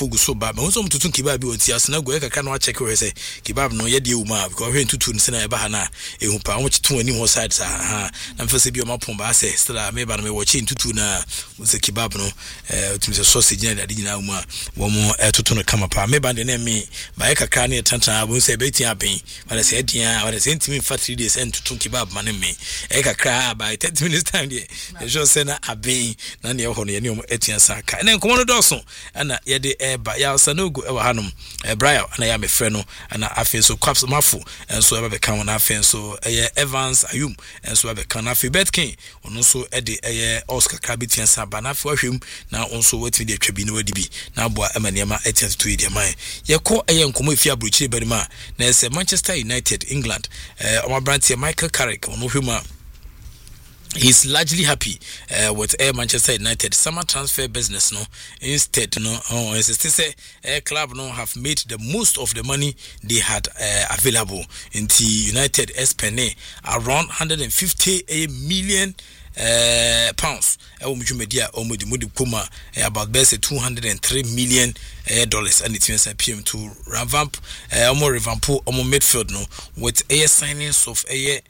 fogu so ba me won tutun kebab bi onti asena go e kaka no check we say kebab no ye de uma because we tutu nse na e ba ha na ehu pa won chitu ani ho side sa ha na mfa se bi o mapon ba say still me ba no me wo chi tutu na se kebab no otimi se sausage na de nyina uma wo mo tutu no kama pa me ba de na me ba e kaka na tantan abo se be ti aben wala se edian wala se ntimi fa 3 days and tutu kebab man me e kaka ba 30 minutes time de e jo se na aben na ne ho no ye ne o etian sa ka na nkomo no doso ana ye de ba ya sanogo e wa hanom Brian ana ya me frɛ no ana afen so kwaps mafo enso e ba beka wona afen so Evans Ayum enso e ba beka na Betkin ono so e de Oscar Kabitian sa ba na afi wahwem na onso wetimi de atwa bi na wadi bi na aboa emaniema etian to yi de man ye kɔ nkomo efi abrochire bari ma na ese Manchester United England Omabrantie Michael Carrick ono hwema. He's largely happy with Manchester United summer transfer business. No, instead, say club no have made the most of the money they had available. Into United spending around 150 million pounds. Media about best $203 million and it's PM to revamp midfield no with signings of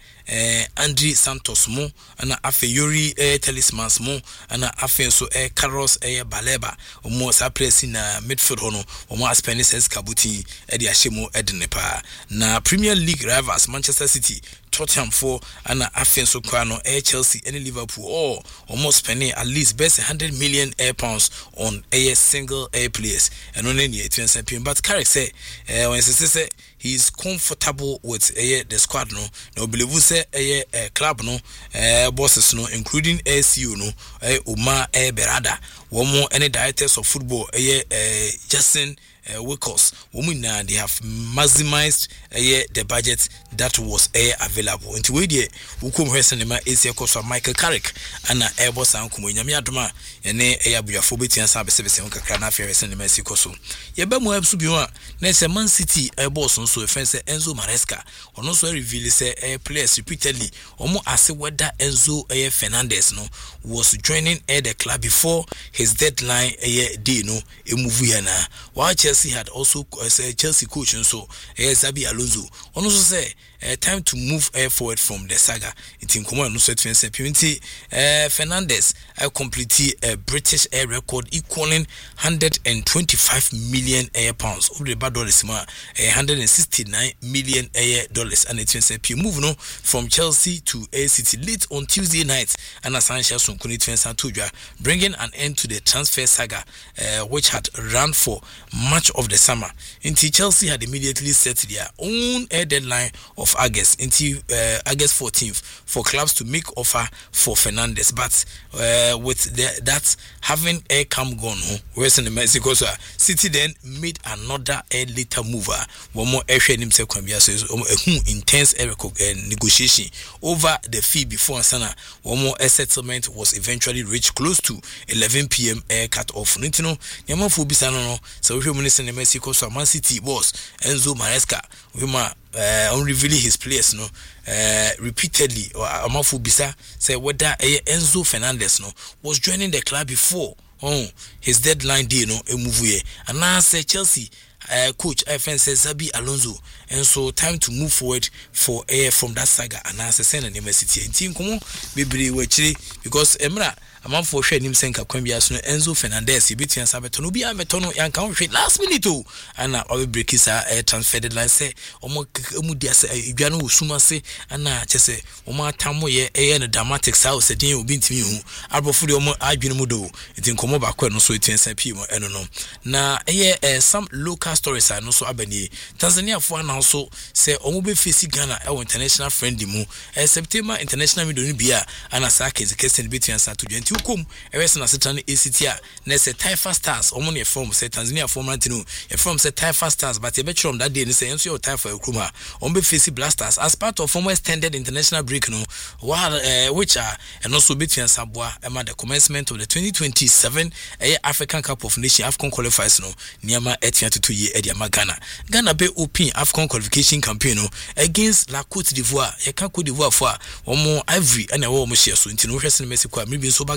Andre Santos mo ana afe Yuri Talismans mo ana afe so Carlos Baleba omo sa press na midfield hono omo spending says Kabuti de ahemo ednepa na Premier League rivals Manchester City Tottenham for ana afe so kwa no Chelsea and Liverpool almost spending at least best 100 million pounds on a single players and on any PM but Carrick say when say he's comfortable with the squad no believe say club no bosses no including ACU no Uma Berada one any directors of football Justin Wickles women they have maximized the budget that was available into we there ukum hwesenema AC Michael Carrick ana boss ankomo nyame adoma ene abuafo betian sa besebese nkakra na afia hwesenema sikoso ye ba mu absu bi ho a na se Man City boss nso efense Enzo Maresca ono so reveal say players repeatedly omo ase whether Enzo Fernandez no was joining the club before his deadline day no move here na while Chelsea had also Chelsea coach and so Xabi Alonso ono so say time to move forward from the saga it in common no set Fernandez complete a British record equaling 125 million pounds over the bad dollars 169 million dollars and it move no from Chelsea to City late on Tuesday night and Assange bringing an end to the transfer saga which had run for much of the summer until Chelsea had immediately set their own deadline of August until August 14th for clubs to make offer for Fernandez but with that having come gone where's in the Mexico so City then made another later mover one more intense negotiation over the fee before Sana one more settlement was eventually reached close to 11 p.m. cut off Nintino Yamafu Bisano so we in the Mexico so Man City boss Enzo Maresca on revealing his players no repeatedly or Amafu Bisa say whether Enzo Fernandez no was joining the club before his deadline day no move here and now say Chelsea coach FN says Xabi Alonso and so time to move forward for from that saga and as a send an university and team come be because Emra among for share him saying Kakwambia Enzo Fernandez Ibitian Sabeton be a metono yan country last minute and our break is a transfer deadline say Omudia say Igano Suma say and just say Oma Tamo ye and dramatic house a day will be to you Arbofu Mudo it in Komoba no so it and people I don't know now some local stories are no so abani Tanzania for an also say Omube Fisi Ghana our international friend mu September international middle bia and Asaka is a case in between Satu Tukum, Eresna Satan ACTA, Nessa Taifa Stars, Omoni form, say Tanzania form Antino, a form said Taifa Stars, but a betron that day, say, your Taifa Kruma, Ombe Fisi Blasters, as part of former extended international break, no, while which are and also between Sabwa, among the commencement of the 2027 African Cup of Nations AFCON qualifiers, no, Niama Etienne to 2 year Edia Ghana. Ghana Bay Open AFCON qualification campaign against La Côte d'Ivoire, Yaka Côte d'Ivoire for one more Ivory and a war Monsieur, so into no Mexico, maybe so bag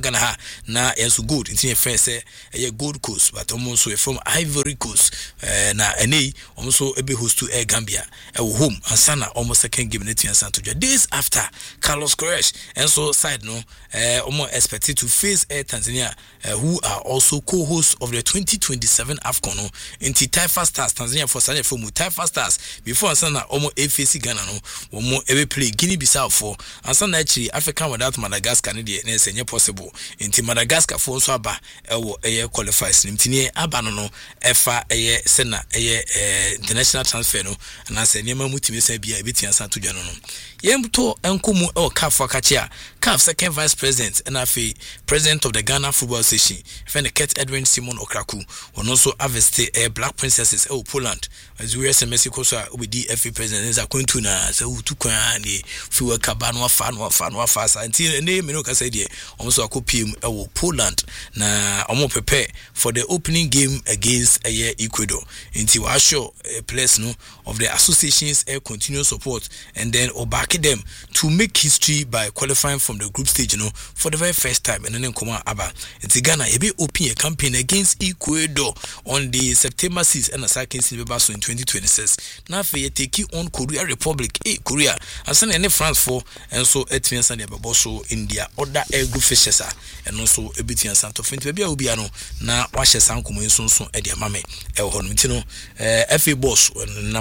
Ghana ha na yenso good nti ye friend say Gold Coast but almost from Ivory Coast na ene almost ebe host to Gambia home ansana almost second game net Santo days after Carlos Queiroz and so side no almost expected to face Tanzania who are also co-hosts of the 2027 AFCON no into Taifa Stars Tanzania for Sanya for Taifa Stars before ansana almost face Ghana no almost ebe play Guinea Bissau for ansana actually African without Madagascar ne dey na senye possible into Madagascar for so aba ewo qualifies nimtini aba no efa sena international transfer no na se niam mutimi sa bia ebetian santo dwa no yemto enkomu CAF akachia CAF second vice president and afi president of the Ghana Football Association friend Kurt Edwin Simon Okraku and also aveste Black Princesses Poland as we are Mexico so obedi FA president is akwantu na se utukwan ni fiwa kabano afa sa until ne me no ka say dey almost akopiem Poland na omo prepare for the opening game against Ecuador until we assure players no of the association's continuous support and then back them to make history by qualifying from the group stage for the very first time and then come aba it's Ghana e be open a campaign against Ecuador on the September 6th and second in 2026 now for take on Korea Republic Korea and send any France for and so etmian and the so India other group fishes and also ebitian santo finti bia obi ano na wahye sankomo nsonso e dia mame e ho no ntino FA boss na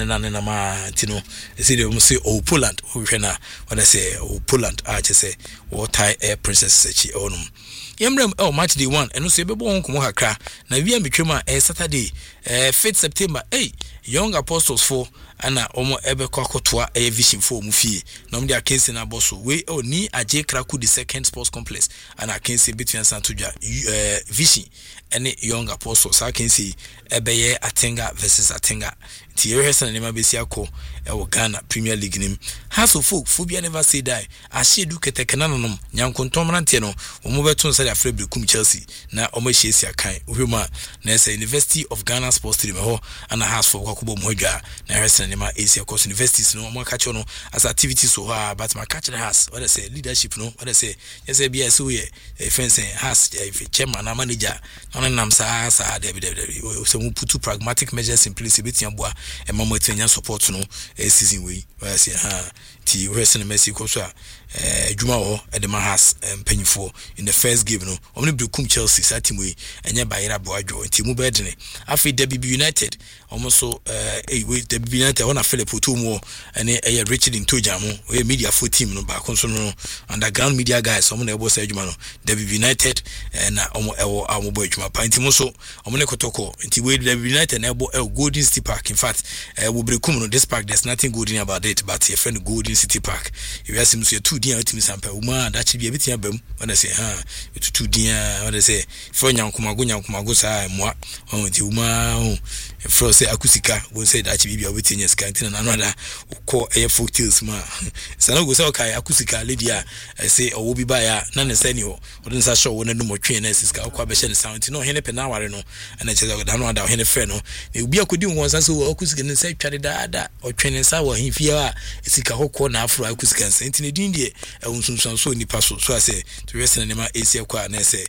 ma ntino say dem say Poland we hwe na what I say Poland a che say what Thai princess sechi onum yemrem match day 1 eno so ebebo honkomo hakra na via metwema Saturday 5th September Young Apostles for ana omo ebe kwakotoa Vision for mu fie na omde akensi na boso we ni aje kraku the second sports complex ana akensi between Santudwa Vision ene Young Apostles akensi ebe ye Atenga versus Atenga ti yehesa na nema besi akọ Ghana Premier League nim House of Folk Phobia never say die ashedu ketekena nonom nyankontom rante no omo beto nsa da Frederick kum Chelsea na omo hyeesi akan ohwema na esa University of Ghana Sports Team ho ana House for kwakubo mohadwa na yehesa nema Asia Coast Universities no omo kacho no as activities so ha but my catch the house what I say leadership no what I say yes be so ye fence has chairman and manager no nam sa so we put two pragmatic measures in place betian boa e mama twenya support no season we say ti wrestling Mexico so adwuma ho edema has mpanyifo in the first game no omni brukum Chelsea sa team we enye bayira boadwo ti mu bedene afi WB United almost we WB United ona Philip Otumo ene Richard Ntojamo we media for team no ba konso no underground media guys omo na ebo sa adwuma no WB United na omo ewo amobo adwuma panti mo so omo ne kotoko nti we WB United na ebo Golden City Park in fact we brukum no this park there's nothing good about it but your friend Golden City Park you ask him say 2 dia otimi sampa uma da chi bia betia bam wana say etutu dia wana say fo nyankomago sa moa onti uma fro say akusika go say da chi bia obetinya ska ntina na another ko folk tales ma sana go say okay akusika lady a say owo bi ba ya na ne sani ho odin sa show wona no motwe na siska ko abehye ne sound no hene pe na ware no na che da no da hene fe no e obi akodi won sa so akusika ne say tware da otwe ne sa wo hifia a sika hokko na afro akusika ntina din die unsunsan so nipa so ase to wesen ne ma Asia kwa na ese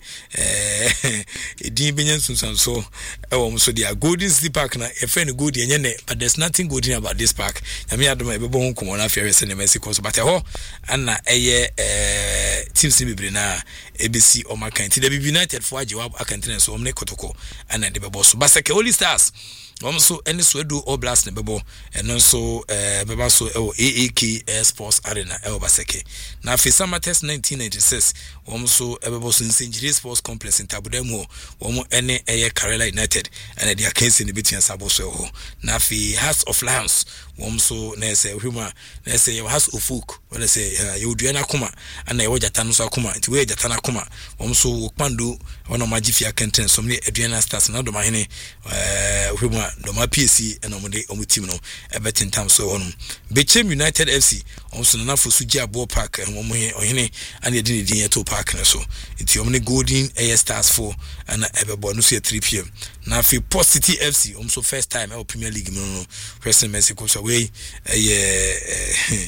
din benya sunsan so ewo so dia Golden City Park na e friend good enye ne but there's nothing good about this park na me adoma ebebo honkomo na afia wesen ne Mexico so but ho ana teams ni bebre na ABC o makan ti WB United for ajewab akantene so omne kotoko ana de bebo so basake Holy Stars so any swedu or blast nebebo and also beba so AAK Sports Arena Baseke na fi summer test 1996 so ebebo so Sinjiri Sports Complex in Tabudemo any Kerala United and they are case in the between sabo so na fi House of Lions so na say huma na say House of Folk when say you duana kuma and na wajata no so kuma nti we jata na kuma so kpando ona magifia kenten so me aduana stars na do mahene huma do ma PSC and omo team no everything time so on Bechem United FC so na for suji abo park omo ohene and edin din yeto park na so nti omo Golden Stars for and ebebo no so 3 pm na fi Port City FC so first time Premier League no Western Mexico so we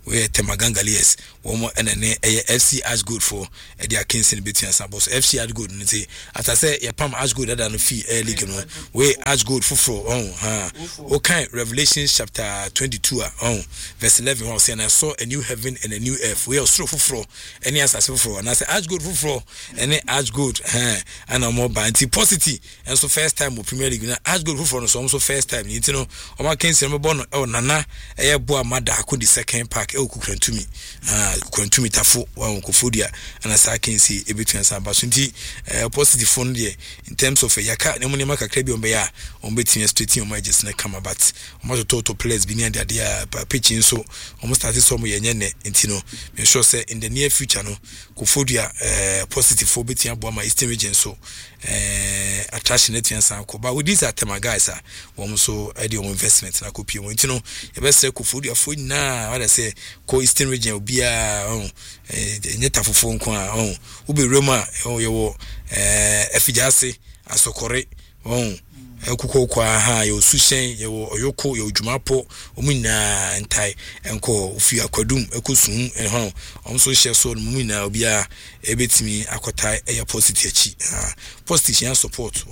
we Temagangalies womo enene FC Ashgood for dia Kingston between Sabos FC Ashgood nti as I say pam Ashgood that no fee league no we Ashgood fufro okay Revelation chapter 22 verse 11 was saying I saw a new heaven and a new earth we are so fufro any as fufro and I say Ashgood fufro any Ashgood and more banty positive and so first time Premier League na Ashgood fufro no so first time you know o ma Kingston me born nana boa mada akodi second park Kukrantumi Kukrantumi tafo wa Kofodia and asa Kingston ebetua samba so nti positive phone there in terms of yaka ne money maka krabi ombe ya ombetia straight on my just na come but almost total players bi near there pitching so almost start so mo yenye ne nti no me sure say in the near future no Kofodia positive for betia boa my Eastern region so attraction net yansan ko but with these atema guys wo so ade o investment na ko pie mo nti no e be say Kofodia fo na what I say ko Eastern region obia nyeta fofo nko a ube Roma yewo afijase asokore ekuko kwa ha yo sushen yo oyoko yo dwumapo omuna ntai enko ofi akwadum ekosun omso share so omuna obia ebetimi akota positive achi positive support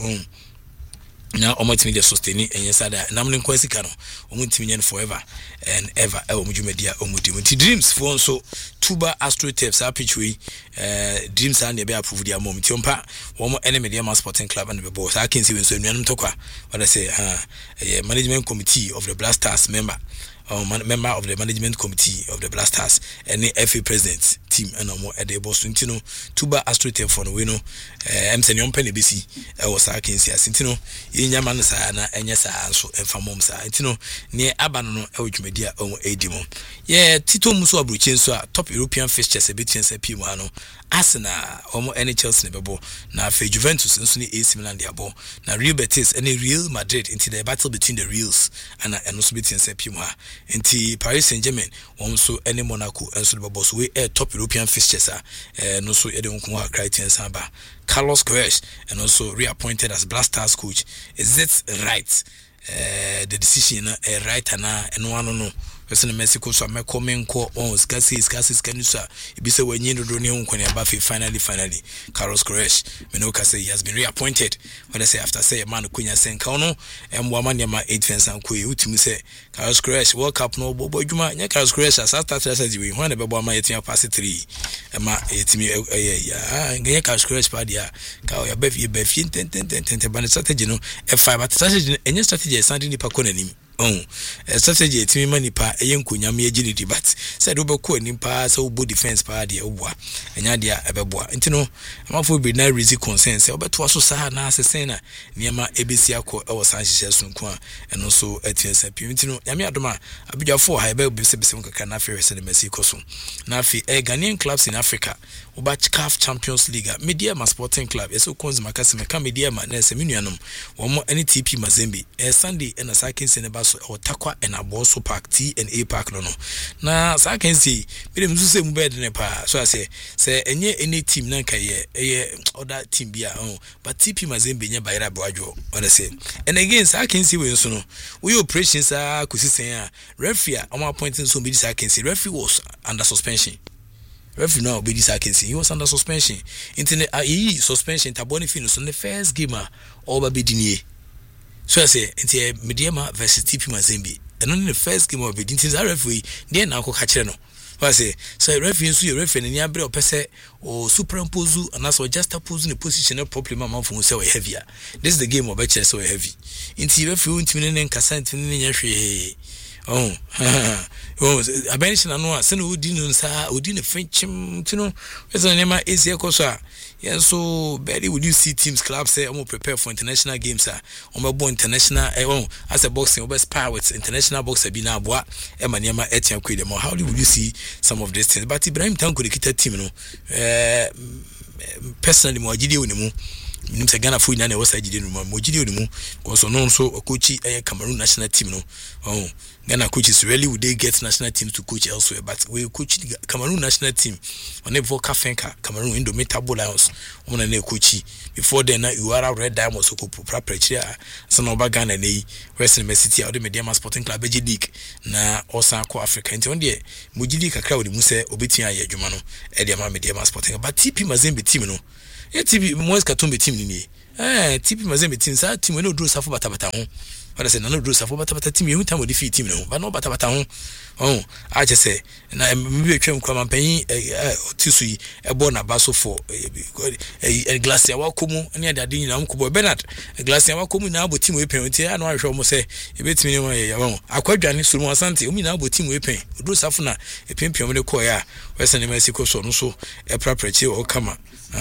na omotimi de sustain enye sada namne kwasika no omotimi nyen forever and ever omudwumedia omudi dreams for so Tuba AstroTurfs pitchway dreams and be approved their mom tiompa womo enemy media sporting club and the boss I can see when so nyanum tokwa what I say management committee of the Blasters member of the management committee of the Blasters and the FA president team and more at the boss Tino Tuba AstroTurf for no we know Msenyon Penebisi was I can see Sintino Yaman Sana and yes so and for mom sa Tino near Abano media edimo Tito Muso Abruchin so top European fixtures a bit in Sepimano Arsenal or any Chelsea nebebo na fe Juventus and Sunni AC Milan diabo na Real Betis and Real Madrid into the battle between the Reals and also between Sepima into Paris Saint-Germain also any Monaco and so the boss we top European fixtures no so Edon Kuma Crichton Samba Carlos Queiroz and also reappointed as Blasters coach. Is it right the decision right and one no person Mexico so me coming ko on scarces canusa it be say when you do ne finally Carlos Queiroz Menoka say he has been reappointed when I say after say man kunya senka no emwa ma 8 fence and ko utimi say Carlos Queiroz World Cup no bobo djuma nya Carlos Queiroz as start strategy we when be bo ma yetia pass 3 ma etimi nya Carlos Queiroz pa dia ka ya be fi ten ban strategy no e5 but strategy any strategy is standing pa konanim strategy etimi manipa eyenkunyam yegini debate said obeko nimpa so bo defense pa de obua enya de ebeboa ntino amafo be na raise concern say obeto aso sa na asesen na niema ebesi akọ ewo san hihye sunko a eno so atiensa pi ntino nyame adoma abidwafo ha ebe bese kaka na afere se de Mexico so na afi Ghanaian clubs in Africa oba CAF Champions League Media Sporting Club eso konzi makase meka Media na se minuanom wo mo NTP Mazembe Sunday na sakin se ne baso otakwa and Aboso Park T&A Park no na sakin se bi dem so mu bed ne pa so I say enye any team na nka ye other team bia but TP Mazembe nya bayra bwadwo what I say and again sakin se we so no we operations kusisen a referee am appointing so be sakin se referee was under suspension. Referee now be this I can see he was under suspension. Internet suspension taboni finish so the first game over Bedinie. So I say into Mediama versus TP Mazembe. And only the first game of Bedinie referee then now ko catch no. I say so referee so referee ni abre opese or superimpose and also just oppose the position of problem man for say heavier. This is the game of better so heavy. Into referee ntimi ne nkasa ntimi ne nyahwe abenshi na no ase na odi no nsa odi ne fenchim tino weso nema esi ekoso a so barely would you see teams clubs say I'm prepare for international games I'm international as a boxing over spar with international boxer bi na aboa e ma nema etian kwede mo how do you see some of these things but Ibrahim Tanko the kita team no personally mo agide woni mu nim se Ghana fu ina na wasa gide no mo gide onimu because no so coach Cameroon national team no Ghana coaches rarely would they get national team to coach elsewhere, but we coach the Cameroon national team on a vocal Fenka Cameroon Indomitable Lions on a coach before then you are Red Diamonds so proper chair son of Ghana Western City out the Mediama Sporting Club League na Osako Africa and on the Mujidi Kakra Muse Obitia Jumano Ediama Mediama Sporting but TP Mazembe team no TP Moise Katumbe team ni TP Mazembe team sa team no do safo batabata But I said, no, do suffer, but team, you time defeat him, but no, but I just say, and I maybe come and pay Tisui a bona basso for a glass of Wakumu, and yet I didn't know Bernard, a glass of Wakumu now, but team weapon, I know I shall almost say, a bit me away. I quite Johnny Sumo Santi, whom now with team weapon, do suffer a pimpium in the choir, Western Mexico, so a proper chill or come.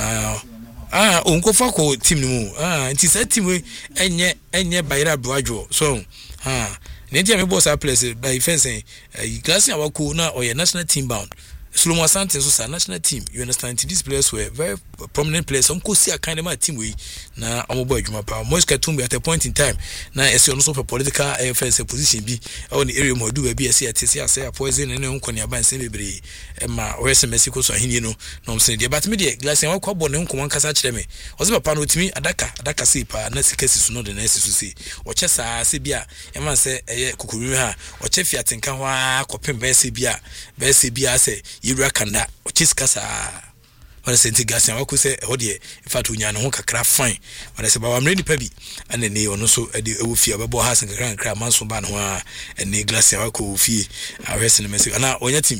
Unko fako team mu nti sa team we enye bayra broadwo so nenti am boss place by fencing class na wako na or national team bound Solomon Asante so national team you understand these players were very prominent players unko see a kind of team we na omobo adwuma pa Moise Katumbi at a point in time na ese no so for political affairs position bi on the area modu bi ese atese ase poison ne nko ne aban se bebre ma West Mexico so ahini no no mse de but me de glass yan kwabo ne nko mankasa kire me o se papa no timi adaka se pa na sikasi so no de na ese so se o che sa se bia e man se eye kokuru ha o che fiat nka ho akopem be se bia se Yura Kanda, or Chiskasa. When I sent to Gas and Wako say, oh dear, if I told you, I know craft fine. When I said, I'm ready, Pebby, and then they also a fear about Bohas and Grand Crab, Manson Banwa, and the Glass and Wako fee. I rest in the message. And now, on your team.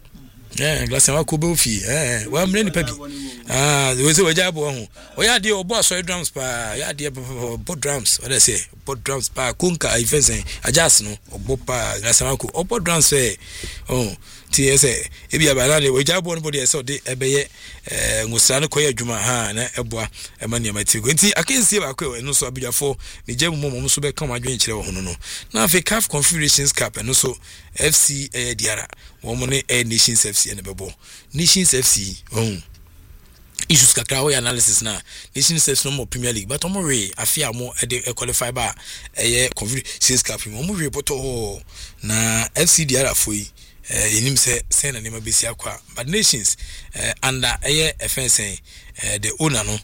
Glass and Wako fee. Well, I'm ready, Pebby. There was a job. Oh, yeah, dear boss, or drums by, yeah, dear boat drums. What I say, boat drums by Kunka, I fancy, I just know, or Bopa, Glass and Wako, or boat drums say, oh. TSA ebi abalale we jabo no body so de ebeye ngusano koya dwuma ha na eboa emane amatigo nti akensie ba kwa no so abijafo ne jamu mom so be ka madwen kire wo hono no na Africa CAF Confederations Cup no so FC Diara wo mo ne Nations FC ne bebo Nations FC issues kakra we analysis na Nations FC no more Premier League but omo re afia mo e qualify ba Confederations Cup mo re poto na FC Diara foi yenim se na nema besi akwa but Nations under FNC the owner no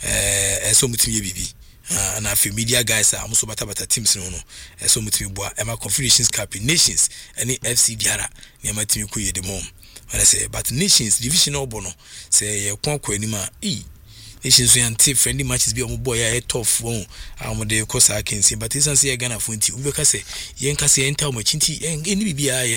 so mutimi bibi na afi media guys am so bata teams no so mutimi boa ema Confederations Cup Nations any FC Diara nema timi ko yede mom wala say but Nations division obono say ye kwankwa anima Nations so anti friendly matches be omo boy ya tough won am de ko sa kensi but isan say Ghana fonti ube ka say yen ka say enta o machinti eni bibia ye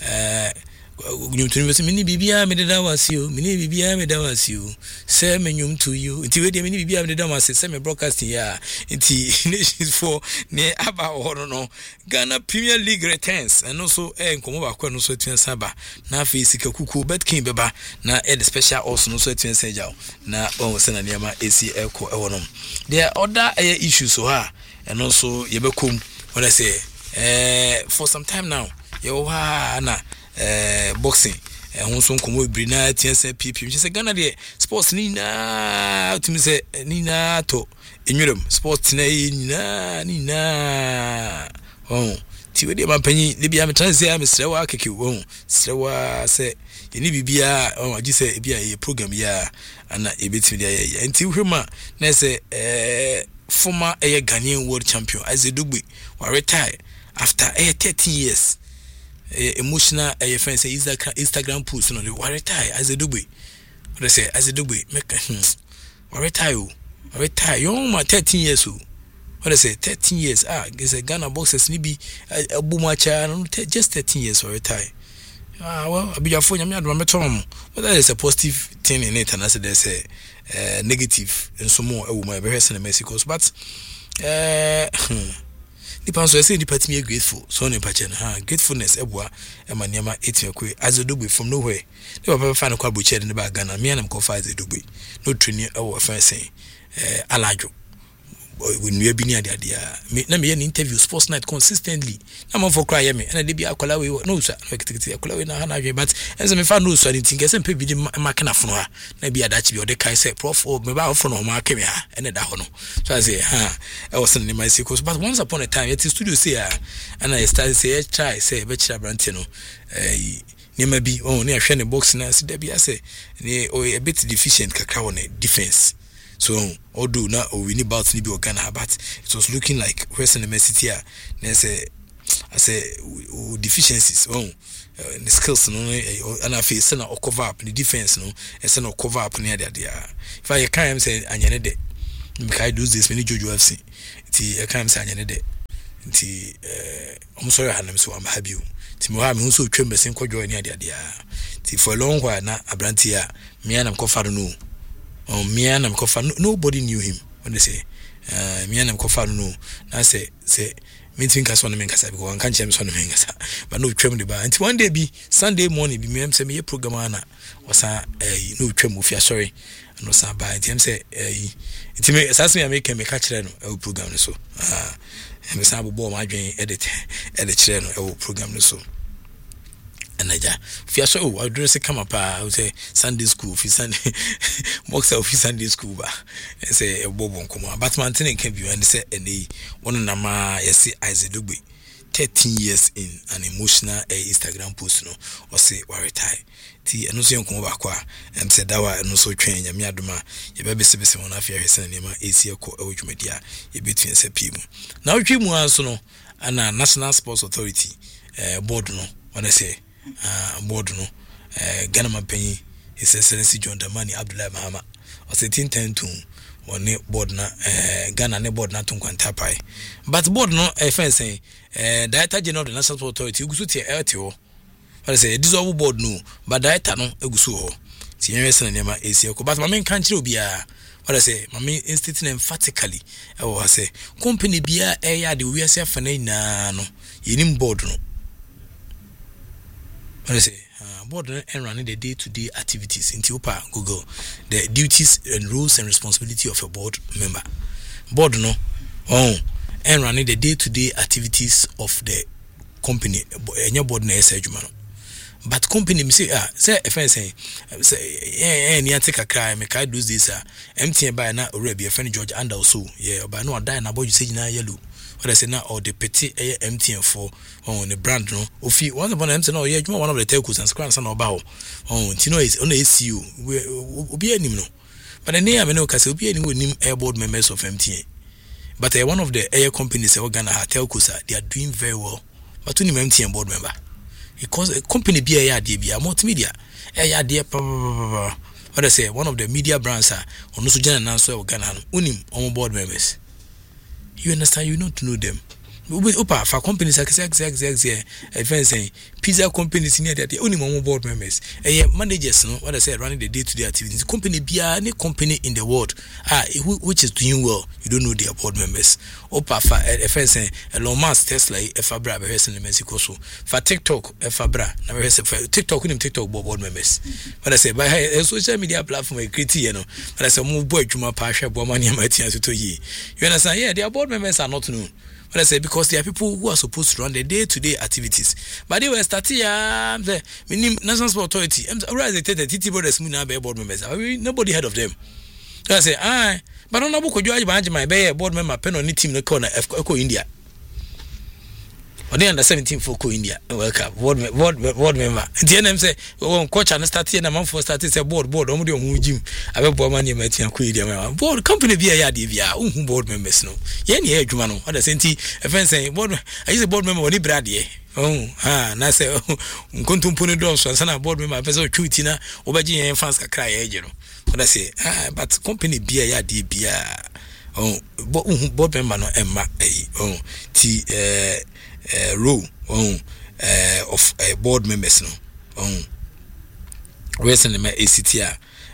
nyumtu ni mini bibia me da wasio mini bibia me da wasio say me nyumtu you nti we de mini bibia me da wasio say me broadcasting ya nti Nations for ne aba ho no Ghana Premier League returns and also nkomo ba kwa no so twensa ba na afi sika kuku bet king beba na the special also no so twensa jaw na on se na niam AC eko ewonom there other issues so ha and also yebekom what I say for some time now you na boxing so nkomo ebri na tiensa pp me say Ghana de sports ni na tumi say ni na to enwurem sports na ni na ti we de mampanyi de bia me transia me srewa akeke srewa se yeni bibia agi se bia ye program ya ana ebetimi de enti hwema na se former Ghanaian world champion Azedugbe wa retire after 13 years emotional friends say Instagram post no wa retire Azedugbe what say Azedugbe make wa retire young ma 13 years old. What I say 13 years is a Ghana boxers ni bi abumacha no just 13 years for retire well abijafo nyame adoma metom whether there's a positive thing in it and as there's a negative and some more my very in Mexico but depends so I say department grateful so ne pache na gratefulness ebua emaniama etiakwe Azedugbe from nowhere they were find kwa buche in the Ghana me and am ko Azedugbe no training e wo fa say alajo when we be near the idea. Na me an interview sports night consistently. Na man for cry me and I be akola we no sir akola we na na but as me fa no so anything get some pe bi di mark na funu ha na be adachi bi o de kai say prof o me ba funu o mark me ha and da ho no so I say I was in my sequence but once upon a time at the studio say and I started say try say be chira brante no nema bi ne ahwe ne box na se da bi ase ne o a bit deficient kakra on defense. So although now we need about to be Ghana, but it was looking like Western University there's deficiencies the skills and I feel send cover up the defense and send cover up near there. If I can't say anyane de because do this many Jojo FC I can't say anyane de I'm sorry I'm so I'm happy Timo ha me hu so twem besen kwadwo near there for a long while na abrantia me and am cover no me and I'm nobody knew him when they say me and I'm no I say me think as one men kasa because one can't change one men kasa but no twem the bar and one day be Sunday morning be me say me program na was no twem ofia sorry no sa ba and say it me as me make me catch no program so me say bo ma dwen edit kire no program no so and if you so I dress come up I would say Sunday school fi Sunday box of Sunday school ba say a bobo nkomo but man tin can be and say one na ma yes Isaac Dugbe 13 years in an emotional Instagram post no or say worry tie ti eno so nkomo ba kwa em say dawa eno so twen nya me adoma ye be bese won afia hwese na ma esi ekọ awudwumedia ye betuen se pimu na wotwi mu anso no ana National Sports Authority board no wanna say board no Ghana Mapenyi His Excellency John Dramani Abdullahi Mahama o se 1010 one board na Ghana ne board na tunkwanta pai but board no fence Director General of the National Sports Authority ugusu tie LTO what say dissolve board no but director no egusu ho ti yenwe na nema esi ko but mama kan kire obi a what say mama institute emphatically e wo say company bia ya de we ase fa na no yenim board no what say board and running the day-to-day activities into Upa Google the duties and rules and responsibility of a board member. Board no and running the day-to-day activities of the company. Any board na esa but company me say say if I say any take a crime make I do this MTN by na already a friend George and also yeah but no die na boy you say na yellow. What I say now or the petit MTN for the brand no ofi one upon MTN no yeah one of the telcos and scrans and about tino is on the ACU we obi anim no but the name I know cause obi anim nim air board members of MTN but one of the air companies Ghana telcos they are doing very well but nim MTN board member because a company be a DBA multimedia what I say one of the media brands are on also general answer Ghana unim on board members. You understand? You not know them. Opa for companies like saying pizza companies near that only one board members. Managers, no, what I said, running the day-to-day activities. Company be any company in the world which is doing well. You don't know their board members. Opa for saying Elon Musk, Tesla, Fabra, in Mexico. So for TikTok, Fabra, never for TikTok, TikTok board members. But I say by a social media platform, you know. But I say move boy Juma Pasha, Bomani, Martians to ye. You understand? Yeah, their board members are not known. But I say because there are people who are supposed to run the day-to-day activities. But they were starting the National Sports Authority. TT Brothers board members. Nobody heard of them. So I say, but on Nabuko Joy my board member pen on the team in the corner of India. Or they under 17 for India. Welcome. Board member. The NM say, coach and start here and a month for starting say board only on gym. I have board money met and board company be a DVR, board members no. Yen here, Jumano. What I sent a friend saying, board, I use a board member on the Brady. Na say, Contum Punidor, so a board member, Peso Chutina, Obaji and fans can cry, you know. What I say, but company be a DBR. Board member no Emma, role of board members no recently my ACT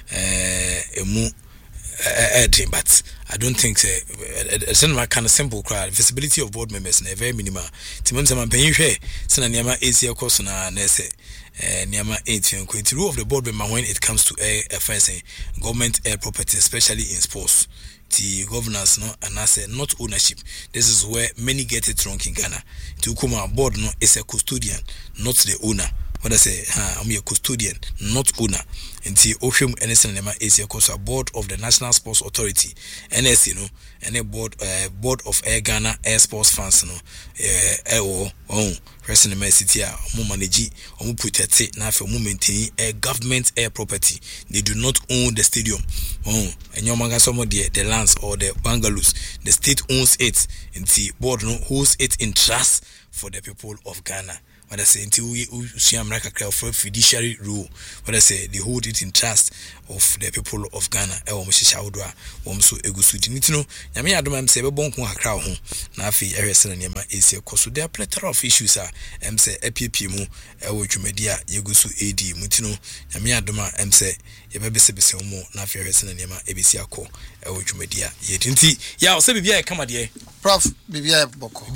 but I don't think it's a kind of simple crowd visibility of board members na very minimal timon sama panyin hwe sena niama AC course na nese niama 8 rule of the board member when it comes to government property especially in sports the governance no and I say not ownership. This is where many get it wrong in Ghana. To come on board no is a custodian, not the owner. What I say, I'm a custodian, not owner. And the Oshum NSNMA is a board of the National Sports Authority, NS, you know, and a board of Air Ghana Air Sports Funds, you know, President City, manage or protect now for maintain a government air property. They do not own the stadium. And your manga some of the lands or the bungalows. The state owns it, and the board holds it in trust for the people of Ghana. What I say until we see America for fiduciary rule. What I say they hold it in trust of the people of Ghana. So egusu dinitino. Nyame adom say be bon ko akra ho. Na afi ehwese na niam esi ekoso. There are plethora of issues say APP mu ewo dwumadi a yegusu AD mutino. Nyame adom say yebebesebese mu na afi ehwese na niam ebesi akọ ewo dwumadi a yetinti ya o se bibia e kama de Prof bibia boko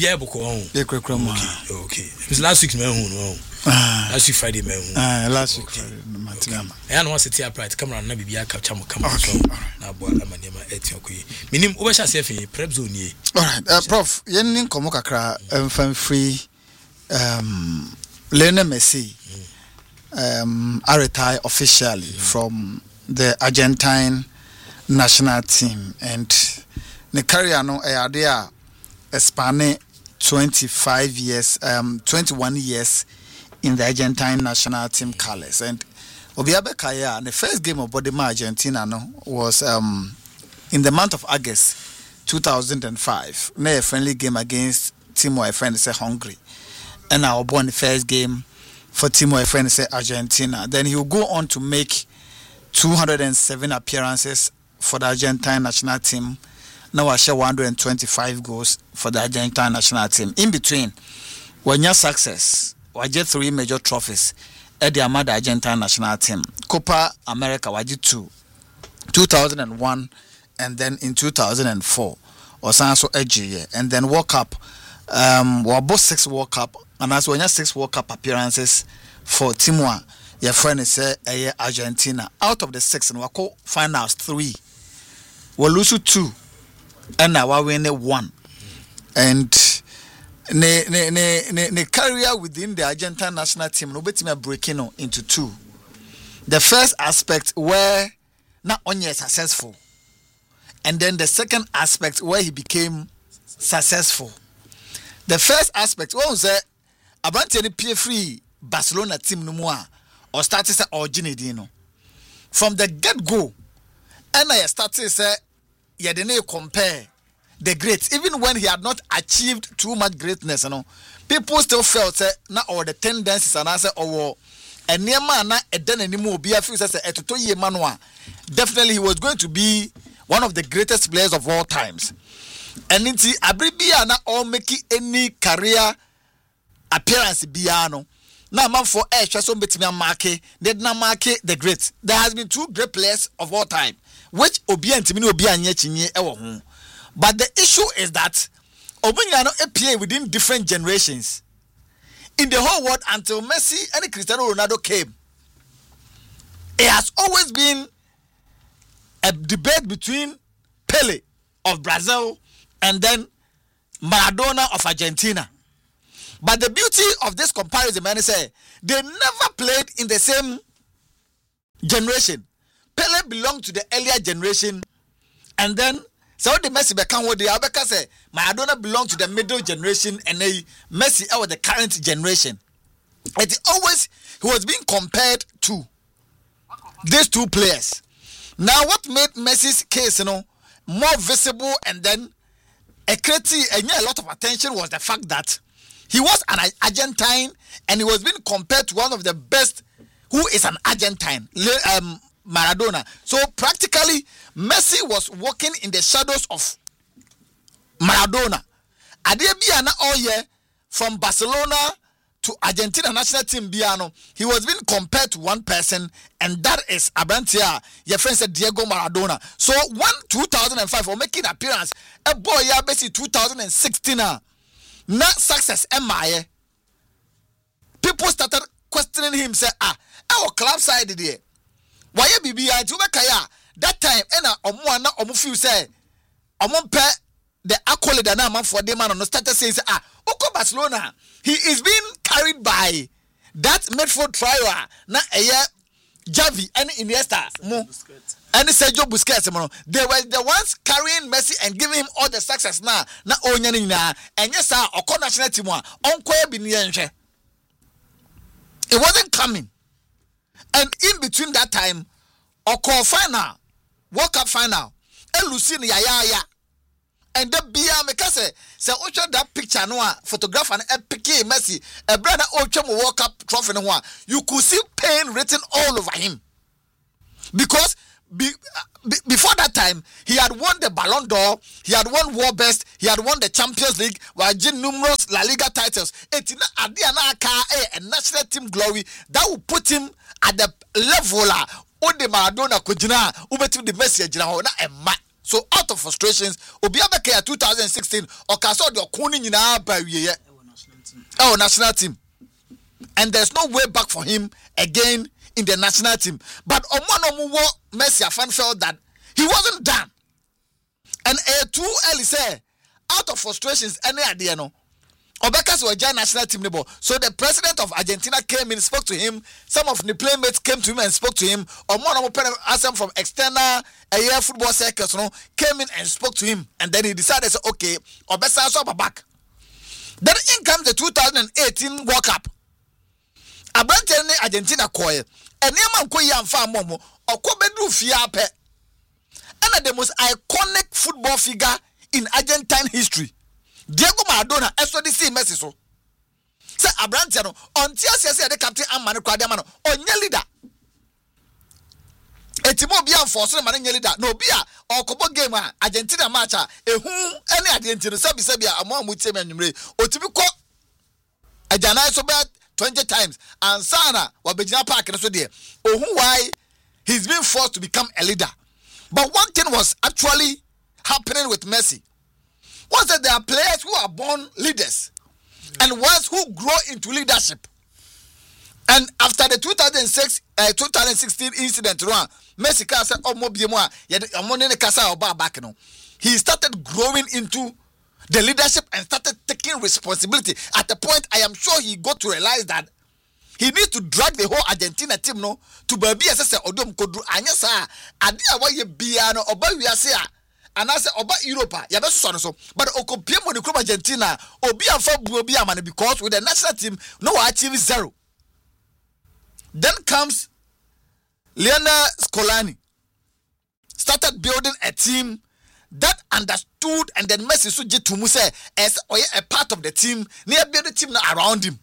okay last week last week Friday last week Friday Matinama I know city upright camera na bibia capture mo camera so na bo amanema etiokoyi minim obesha sefe prep zone yi. All right Prof yen nkomo kakra fan free Lionel Messi retired officially from the Argentine national team, and the career no a span 21 years in the Argentine national team colors. And Obiabe Kaya, the first game of Bodema Argentina was in the month of August 2005. A friendly game against Timo, a friend say Hungary, and I won the first game for Timo, a friend say Argentina. Then he will go on to make 207 appearances for the Argentine national team. Now I share 125 goals for the Argentine national team. In between, when your success, we get 3 major trophies at the Argentine national team. Copa America, we did 2, 2001, and then in 2004, or so edgy, and then World Cup. We both 6 World Cup, and as when you 6 World Cup appearances for Timo, your friend is Argentina. Out of the 6, and we call finals 3. We lose 2. And now we win 1. And ne career within the Argentine national team no betima breaking into 2. The first aspect where not only successful, and then the second aspect where he became successful. The first aspect was Abante ni PA free Barcelona team no more or started say originally from the get go, and I started say you didn't compare the greats, even when he had not achieved too much greatness, people still felt now all the tendencies and I say and near man a den anymore be a few says a 2 year manual. Definitely he was going to be one of the greatest players of all times. And into Abribia na all making any career appearance biano. Now man for so between market did not market the great. There has been 2 great players of all time, which Obi and Timino Obi and Yechinye. But the issue is that Obiano appear within different generations in the whole world until Messi and Cristiano Ronaldo came. It has always been a debate between Pele of Brazil and then Maradona of Argentina. But the beauty of this comparison, man, is they never played in the same generation. Pele belonged to the earlier generation, and then so the Messi became what they are because Maradona belonged to the middle generation, and Messi was the current generation. It always he was being compared to these 2 players. Now, what made Messi's case, more visible and then a lot of attention was the fact that he was an Argentine and he was being compared to one of the best who is an Argentine, Maradona. So practically, Messi was walking in the shadows of Maradona. Adebiana all year from Barcelona to Argentina national team Biano, he was being compared to one person, and that is Abantia, your friend said Diego Maradona. So 2005 for making appearance, a boy ya basically 2016 not success MIA. People started questioning him, say, our club side there. Why BBI to Kaya that time and omu feel say Omompe the accolade and man for the man on started saying Oko Barcelona, he is being carried by that midfield trio na Javi and Iniesta and Sergio Busquets. They were the ones carrying Messi and giving him all the success now. Na onyanina and yes, Oko national team one it wasn't coming. And in between that time, Oko final, World Cup final, and Lucien Yaya. And the Bia Mekase, say, Ocho that picture no photograph and epic Messi, a brother Ocho World Cup trophy no one. You could see pain written all over him. Because before that time, he had won the Ballon d'Or, he had won World Best, he had won the Champions League, while numerous La Liga titles. It's a national team glory that will put him at the level of the Maradona Kujina, Ubetu the Messi, and so out of frustrations, Obiabeke 2016, Okaso the Kuni in our national team. And there's no way back for him again in the national team. But Omano Messi fan felt that he wasn't done. And too early say, out of frustrations, any idea no. Obekas was a national team nebo. So the president of Argentina came in, spoke to him. Some of the playmates came to him and spoke to him. Omono asked him from external football circles, came in and spoke to him. And then he decided, okay, Obesa saw back. Then in comes the 2018 World Cup. Abrantene Argentina koye. And Yaman koye amfa momo. Okobedu fiape. And the most iconic football figure in Argentine history. Diego Maradona esodi see Messi so. Say Abrantano until say the captain amane kwade amano onye leader. Etimo bia force man nye leader. No bia okobo game Argentina match ehu any Argentina sabi amon mutie menwumre. Otibi ko ajana so be 20 times and sana wabejina park so there. Ohun why he's been forced to become a leader. But one thing was actually happening with Messi. Was that there are players who are born leaders and ones who grow into leadership. And after the 2016 incident, Messi said, he started growing into the leadership and started taking responsibility. At the point, I am sure he got to realize that he needs to drag the whole Argentina team to baby as Odom Kodru Anyasa, Adia Waye Biano, Oba Wiasea. And I said, Oba Europa, so. But Okopiem with the club Argentina, Obia for Bobia money because with the national team, no achieve zero. Then comes Lionel Scolani, started building a team that understood, and then Messi Suji Tumuse as a part of the team, near building the team around him.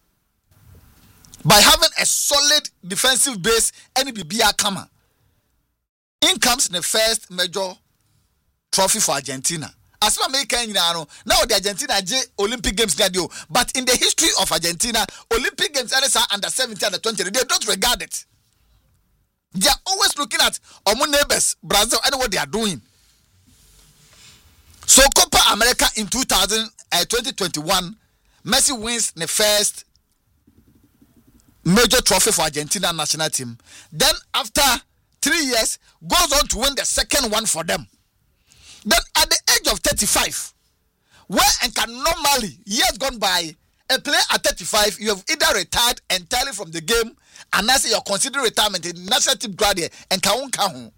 By having a solid defensive base, and BBA Kama. In comes the first major trophy for Argentina. As far as now the Argentina Olympic Games radio, but in the history of Argentina, Olympic Games are under 17 and 20. They don't regard it. They are always looking at our neighbors, Brazil, and what they are doing. So Copa America in 2021, Messi wins the first major trophy for Argentina national team. Then after 3 years, goes on to win the second one for them. Then at the age of 35, where and can normally, years gone by, a player at 35, you have either retired entirely from the game, and now you're considering retirement in national team graduate and Kahun.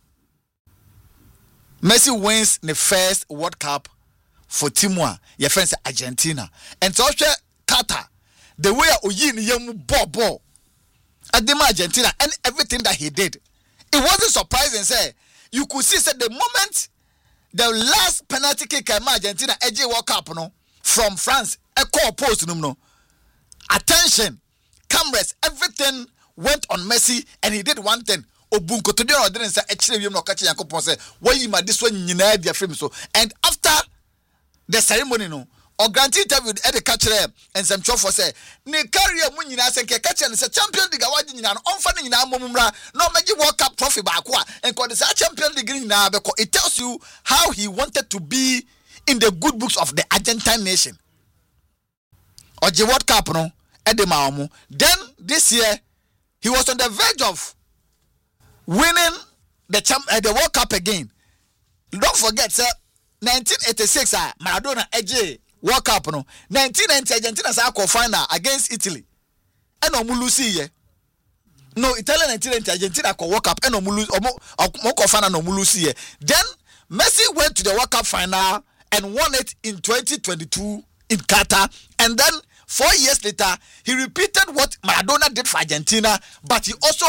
Messi wins the first World Cup for Timor, your friends Argentina. And so Qatar, the way Oyin Yemu ball at the Argentina and everything that he did. It wasn't surprising, say, you could see that the moment the last penalty kick Argentina AJ World Cup from France, a call post attention, cameras, everything went on Messi, and he did one thing. Obunko to the didn't say actually you know catch Yankopon say why you this one you know their film so. And after the ceremony or grant interview at the catcher and some chauffeur say ne carry munyina say catcher and say champion league award nyina on fa nyina momumra no magi World Cup trophy back and call the champion league nyina because it tells you how he wanted to be in the good books of the Argentine nation. Or the World Cup no edema. Then this year he was on the verge of winning the World Cup again. Don't forget, sir, 1986 Maradona eje World Cup no 1990 Argentina sa quarter final against Italy and omulusi ye no Italian 1990 Argentina ko World Cup and quarter final no omulusi ye. Then Messi went to the World Cup final and won it in 2022 in Qatar, and then 4 years later he repeated what Maradona did for Argentina, but he also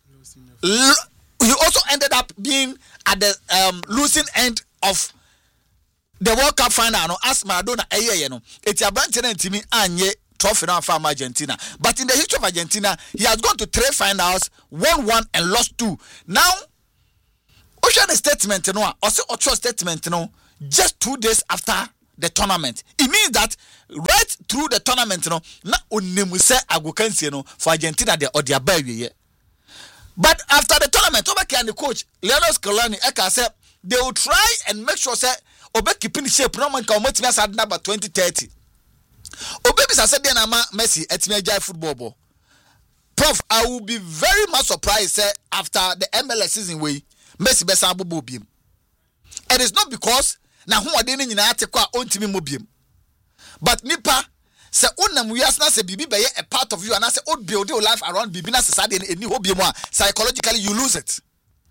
ended up being at the losing end of the World Cup final no as Maradona no it's a branch team anye trophy now from Argentina. But in the history of Argentina, he has gone to 3 finals, won 1 and lost 2. Now Ocean statement also statement just 2 days after the tournament. It means that right through the tournament na onimuse agokansie for Argentina the odiaba. But after the tournament, over the coach Lionel Scaloni eka say they will try and make sure say obe keeping the shape no man ka omotimia sad number 2030. Obe bisa said then ama Messi etime jai football ball. Prof, I will be very much surprised say after the MLS season way Messi besa bobo biem. And it's not because na hu ade ni nyina ate kwa ontimi mobiem. But nipa se onam wias na se bibi be a part of you and say old build your life around bibi na se sade any hobiem a psychologically you lose it.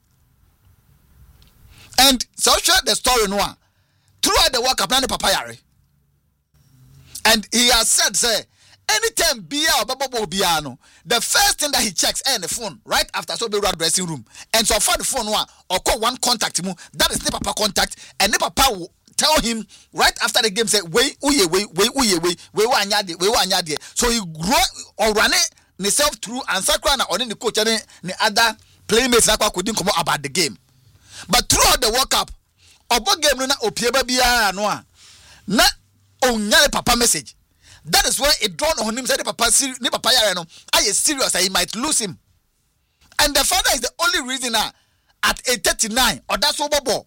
And so share the story no throughout the World Cup na papa yare. And he has said say anytime Bia or Babo Biano, the first thing that he checks the phone right after so be dressing room. And so far the phone or call one contact him, that is the papa contact, and the papa will tell him right after the game say wait. So he grow or run it himself through and Sakra or the coach and the other playmates that couldn't come about the game. But throughout the World Cup, about game na opieba bia no na onyale papa message. That is why it dawned on him said papa yare no I is serious that he might lose him. And the father is the only reason at 8:39 or that's over ball.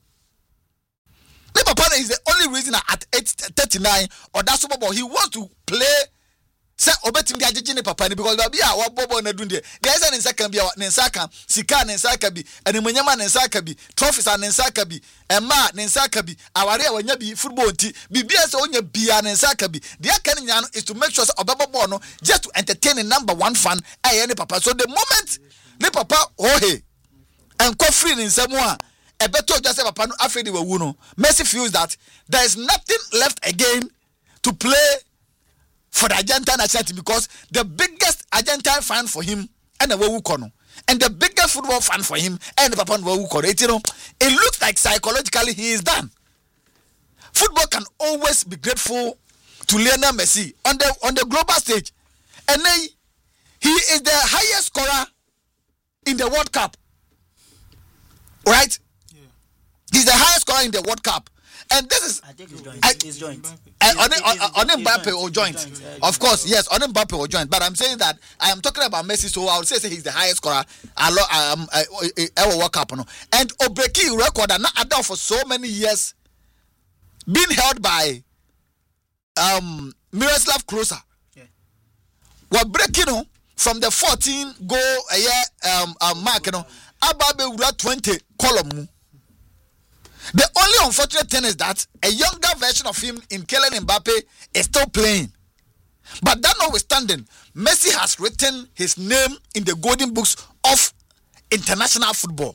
The papa is the only reason at 8:39 or that's over ball. He wants to play say obetim dia jijine papa ni because baby a wabobo na dunde there is an second bia nensaka sika nensaka bi animonyama nensaka bi trophies an nensaka bi ema nensaka bi aware a wanya bi football nti bibia se onya bia nensaka bi dia kan nya no is to make sure say obebobo no just to entertain the number 1 fan any papa. So the moment the papa ohe and ko free nsemu a ebeto just say papa no afedi wawu no Messi feels that there is nothing left again to play for the Argentine national team because the biggest Argentine fan for him and the Wawu Kono, and the biggest football fan for him and the Papa Wawu Kono. It looks like psychologically he is done. Football can always be grateful to Lionel Messi on the global stage, and he is the highest scorer in the World Cup. Right? Yeah. He's the highest scorer in the World Cup. And this is I think he's joint. On Mbappe or joint. Of course, yes, on Mbappe or joint. But I'm saying that I am talking about Messi, so I would say he's the highest scorer ever World Cup. And Obreki record and not for so many years being held by Miroslav Klose. Yeah. We're breaking from the 14 goal a year mark, Ababe 20 column. The only unfortunate thing is that a younger version of him in Kylian Mbappe is still playing. But that notwithstanding, Messi has written his name in the golden books of international football.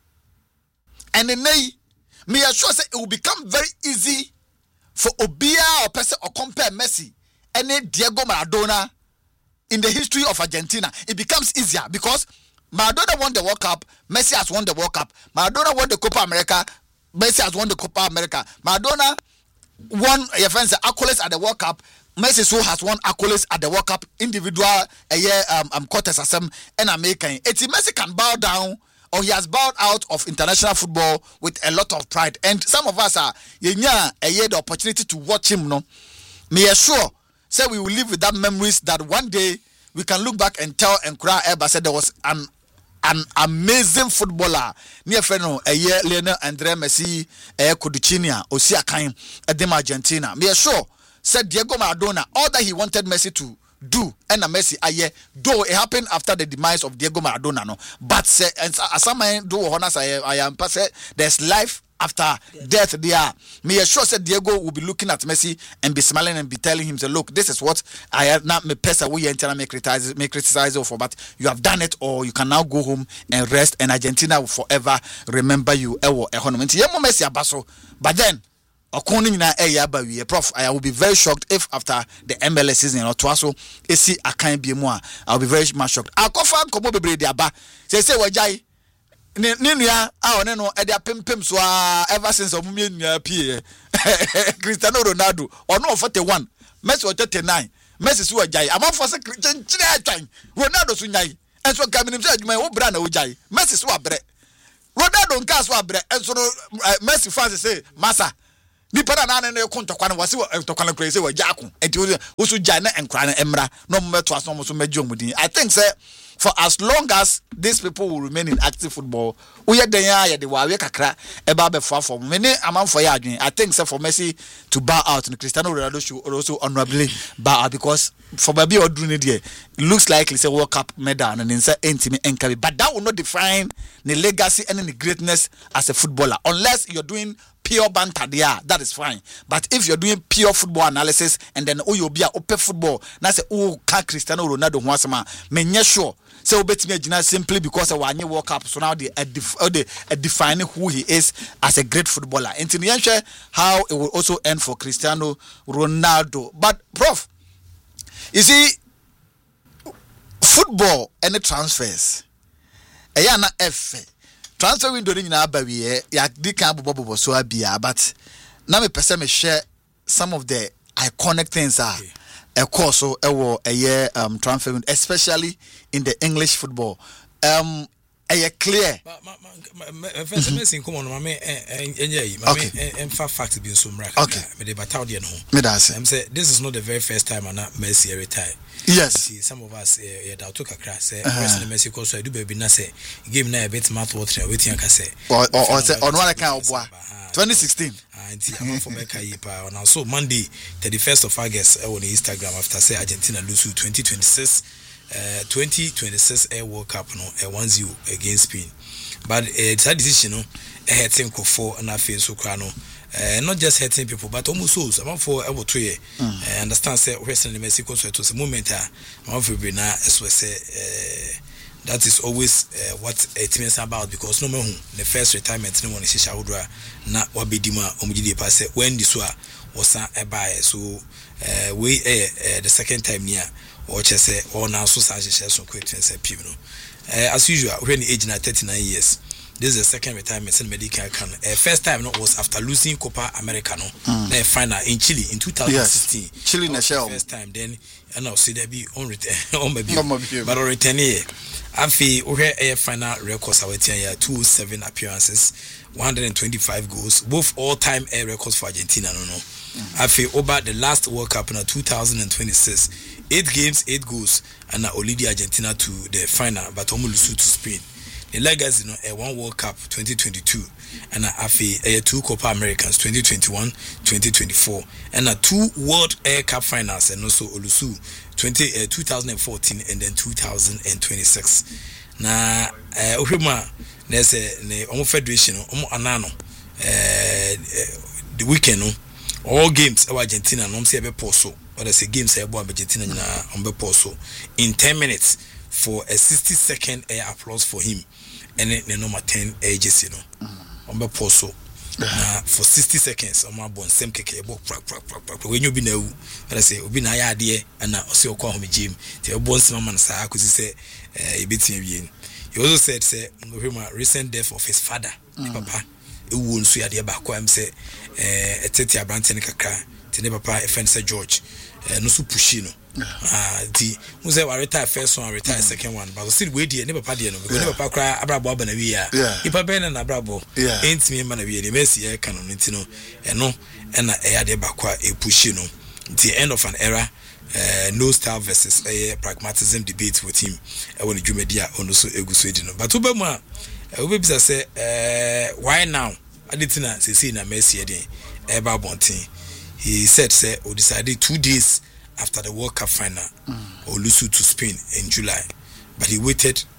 And then me assure say it will become very easy for Obia or person or compare Messi and Diego Maradona in the history of Argentina. It becomes easier because Maradona won the World Cup, Messi has won the World Cup. Maradona won the Copa America, Messi has won the Copa America. Maradona won accolades at the World Cup. Messi so has won accolades at the World Cup individual quarters and American. It's Messi can bow down or he has bowed out of international football with a lot of pride. And some of us are the opportunity to watch him. No, me assure say we will live with that memories that one day we can look back and tell and cry. But said there was an amazing footballer near friend Lionel Andre Messi Coducinia Osia Kaim Edem Argentina. Me sure said Diego Maradona all that he wanted Messi to do and Messi though it happened after the demise of Diego Maradona no but say as some do honors I am there's life after death there. Me sure said Diego will be looking at Messi and be smiling and be telling him, look, this is what I have not me person we enter and make criticize for, but you have done it, or you can now go home and rest, and Argentina will forever remember you. Messi abaso, but then Prof, I will be very shocked if after the MLS season or Twaso AC I can't be more. I'll be very much shocked. I'll go fan come over the Aba. Say wajai. Ninia, no edia pim so ever since P. Cristiano Ronaldo or no 41. Messi or 39. Messi so wajai. I'm for time. Ronaldo sunyai. And so coming himself my own brand wajai. Messi so abre. Ronaldo nka so abre. And so Messi fans say massa. Nipa na na kontokwa wase tokwa kure say wajako enti wo jana enkra na emra no meto aso mo so medjo mudin. I think say for as long as these people will remain in active football, we are there the wawe kakra eba be for many amount for ya adwin. I think say for Messi to bow out and Cristiano Ronaldo should also honorably bow out, because for baby or doing it here, it looks like it's a World Cup medal and inside intimate encourage, but that will not define the legacy and the greatness as a footballer unless you're doing pure banter there. That is fine. But if you're doing pure football analysis and then you'll be a open football, now say can Cristiano Ronaldo wasama menye sure. So bet me simply because of one World Cup, so now they defining who he is as a great footballer. And in the end, how it will also end for Cristiano Ronaldo. But Prof, you see, football and the transfers, na F. Transfer window in Abawi, ya dika bobo so abia, but now me person me share some of the iconic things are a course so a year transfer window, especially in the English football. A clear. First messing come on, mame and fact being so miracle. Okay. Me the battalion home. Me that's I'm say this is not the very first time I'm not Messi retire. Yes. See, some of us that took a crash say President Messi cause I do baby na say give na a bit math water waiting can say. Or say on one account 2016. I'm for Mecca Yipa on also Monday 31st of August on Instagram after say Argentina lose 2026 Air World Cup no 1-0 against Spain. But it's a decision no hurting for and I feel so crano. Not just hurting people, but almost souls. I'm for about 3 years. I understand say Western Mexico so it was a moment I'm for be now as we say that is always what it means about, because no man the first retirement no one is Shawdra na wabedima omujide pass when this was a buy so we the second time near or just say or now so so quick say people as usual when the age na 39 years. This is the second retirement in medical can. First time no was after losing Copa America no. Then final in Chile in 2016. Yes. Chile na shell. First time then and now see there be on return on maybe but on return here. Afi we final records our 10 year 207 appearances, 125 goals, both all-time air records for Argentina no. Afi over the last World Cup in 2026, 8 games, 8 goals, and now lead Argentina to the final but almost lose to Spain. The legacy, one World Cup 2022, and a 2 Copa Americans 2021, 2024, and 2 World Air Cup finals, and also Olusu 2014 and then 2026. Na Ohima, there's a federation, Anano, the weekend, all games of Argentina, no say Poso, or there's a games about Argentina on Poso in 10 minutes for a 60-second air applause for him. And then number 10 ages, on the poso for 60 seconds. On my bone, same cake, when you be now, I say, Obi na idea, and now also call me Jim. The bones, Mamma, I could say, a bit in. He also said, say, recent death of his father, Papa, who won't see a dear back, say, a Tetia Brantanica, Tene Papa, a friend, George, no so pushino. The was I retire first one, retire second one, but still wait here, never party, because never cry about Bob and a year. If I been an abrabo, ain't me man of the Messi, canon, and no, and I had a bacqua a pushino. The end of an era, no style versus a pragmatism debate with him. I want to do media on also a good sweden. But Obama, Obama say, why now? I didn't say, na Messi again, Eba Bontin. He said, say, or decided 2 days after the World Cup final, Olusu to Spain in July, but he waited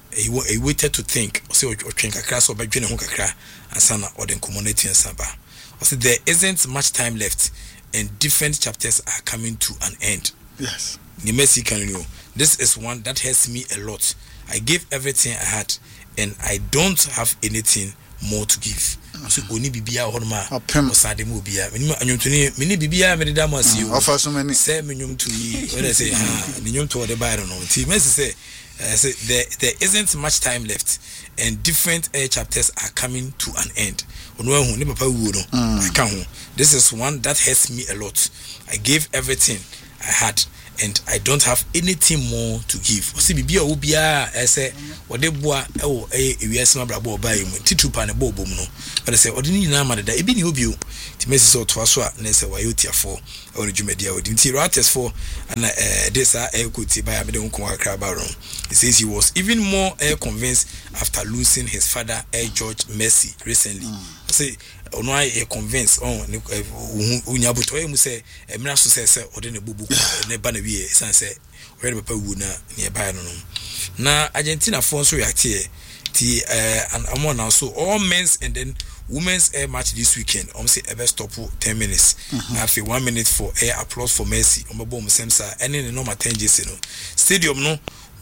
he waited to think. So train kakra so be dwene ho kakra ansana or the community ansaba. So there isn't much time left and different chapters are coming to an end. Yes. Nimesi can you. This is one that hurts me a lot. I gave everything I had and I don't have anything more to give. So oni bibia horma osade mu bibia anyuntuni mini bibia me da mo asiu offer so many say menyum to yi when I say menyum to the buy no ti mesi say there isn't much time left and different chapters are coming to an end. Ono hu ni papa wu no I can. This is one that hurts me a lot. I gave everything I had and I don't have anything more to give. O si bibia obia say wode boa ewo ewiase mabrabo oba emu titupa ne bobo mu no. But say odini na ma da ebi ni obio ti mesi so to aso a na say wayotiafo or dwumadia odi nti Reuters for and this quote by Amede Nko Akra Baron. He says he was even more convinced after losing his father George Mercy recently. Say ono I convinced on unyabuto mu say emra so say ode ne bobu ne ba na wie san say where papa wu na nearby no. Na Argentina for so react here ti and among now so all men's and then women's air match this weekend. Say ever stop 10 minutes. Now 1 minute for air applause for Messi. Bomb semsa any no normal 10 no. Stadium no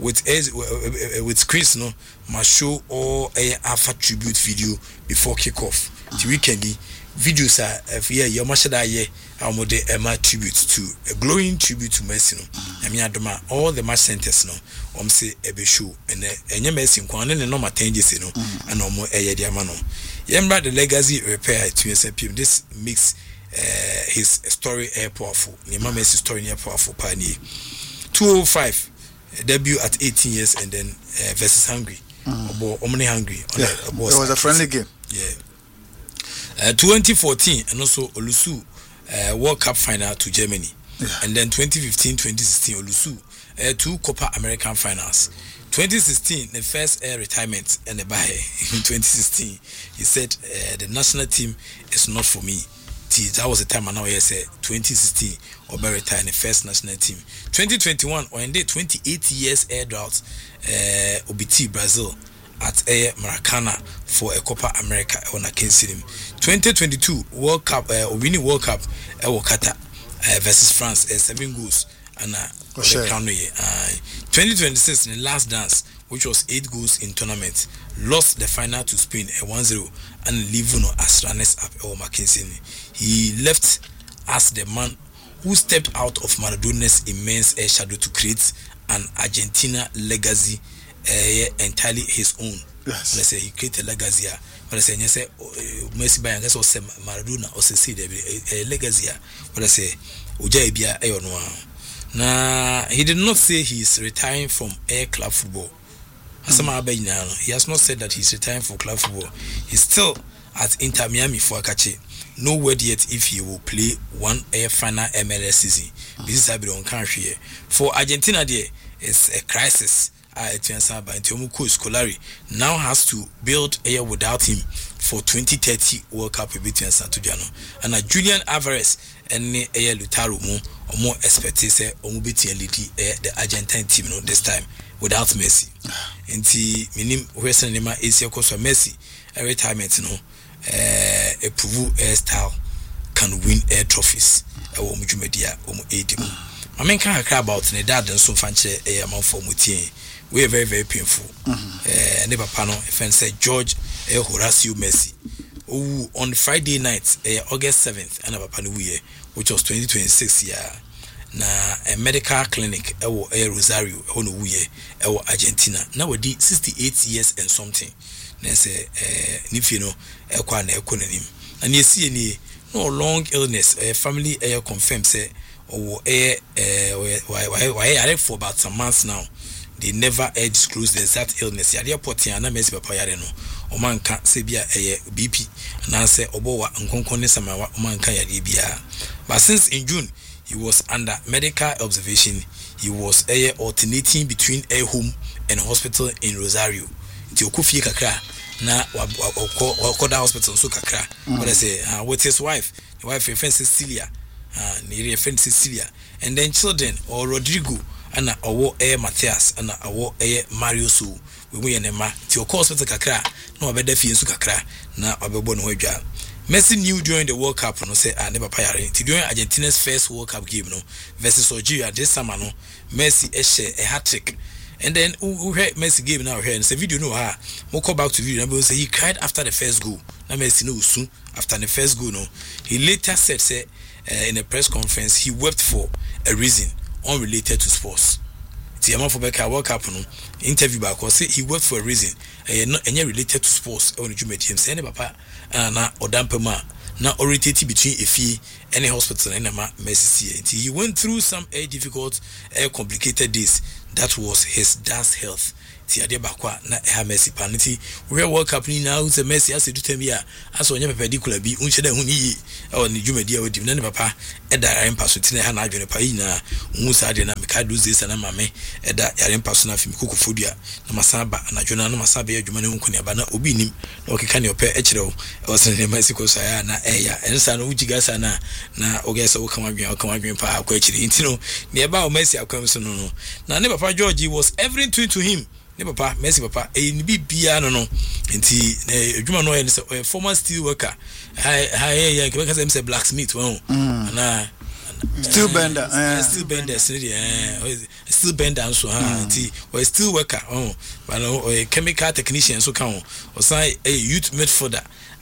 with screens no must show all air alpha tribute video before kickoff. The weekend videos are your match that year Emma tribute to a glowing tribute to Messi no. I mean adoma all the match centers no. Say ebe show and Messi nkwan no normal 10 no and omo eye dia ma no. Yemba the legacy repair to SPM. This makes his story powerful. Nema Messi story near powerful pioneer. 205 debut at 18 years and then versus Hungary. Omni Hungary. It was a friendly game. Yeah. 2014 and also Olusu World Cup final to Germany. Yeah. And then 2015-2016 Olusu 2 Copa American finals. 2016 the first retirement and the buy in 2016 he said the national team is not for me. That was the time and now he said 2016 or by retire in the first national team. 2021 or indeed 28 years air drought OBT Brazil at Maracana for a Copa America on a Kinsidim. 2022 World Cup winning World Cup Wakata versus France 7 goals and 2026 in the last dance, which was 8 goals in tournament, lost the final to Spain 1-0 and leaving as runners up McKinsey. He left as the man who stepped out of Maradona's immense shadow to create an Argentina legacy entirely his own. Yes. Let's say he created a legacy. But I say Messi by and also Maradona or say a legacy. But I say Ujabia Ayonwa. Nah, he did not say he is retiring from air club football. He has not said that he's retiring from club football. He's still at Inter Miami for Akache. No word yet if he will play one air final MLS season. This is on country. For Argentina, there is a crisis. Scolari now has to build air without him for 2030 World Cup between Santudiano and Julian Alvarez and Air Lutaro or more expected say Omubiti and the Argentine team this time without Messi. And the minim Western Nema Asia Costa Messi a retirement a Puvu air style can win air trophies. Media I mean can I about the dad and so fancy a amount for Mutie. We are very, very painful. Neighbor panel, friend said George Horacio Messi. Oh, on Friday night, August 7th, and which was 2026 year. Na a medical clinic, Rosario, Argentina. Now we did 68 years and something. Say, Nifino, Equanim. And you see, no long illness, family confirmed, say, why for about some months now. They never disclosed the exact illness. Yadia Potia na Messi papa yare no. Oman ka sebia BP and I say obowa nkonkone samawa oman ka yare bia. But since in June he was under medical observation, he was alternating between a home and hospital in Rosario. Nti okufie kakra na wakoda hospital so kakra. But I say with his wife, the wife friend Cecilia, near friend Cecilia, and then children or Rodrigo and our Matthias and our Mario Su, we mu ye ne ma ti o course hospital kakra na obeda fie nsu kakra na obebo no adwa Messi knew during the World Cup no say ne papa yare ti during Argentina's first World Cup game no versus Algeria this summer no Messi share a hat-trick. And then who heard Messi game now here and say video no ha mo call back to video and say he cried after the first goal. Now Messi no soon after the first goal no he later said say in a press conference he wept for a reason unrelated to sports. Tiama for Beka World Cup no interview back or say he wept for a reason and related to sports on the Jume team say papa na odampema na oriented between Efi and a hospital and Messi. He went through some difficult complicated days. That was his dad's health. Tiade bakwa na Messi paniti we World Cup ni now the Messi as do temia as onye perpendicular bi unche da huni yi o ni dwumadi a odi na papa eda yaren paso tine ha na adwene pa yi na unsa de na meka do zesa na mame eda yaren paso na fimi kokofodua na masaba na adwene na masaba ya adwuma ne hunkuni aba na obi nim na okeka ne ope ekire o se ne Messi ko saya na eya ensa no ujiga sa na ogesa wo kama adwene pa akwa ekire ntino ne eba o Messi akwam so no na ne papa George was everything to him. Ne papa Messi papa ni bibia no nti adwuma no ye former steel worker ya ke say blacksmith won na steel bender steel bender steel bender so nti we steel worker but no chemical technician so kan o say youth midfielder